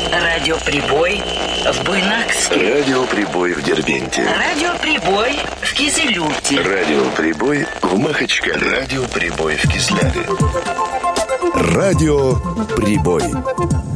Радиоприбой в Буйнакске. Радиоприбой в Дербенте. Радиоприбой в Кизилюрте. Радиоприбой в Махачкале. Радиоприбой в Кизляре. Радиоприбой.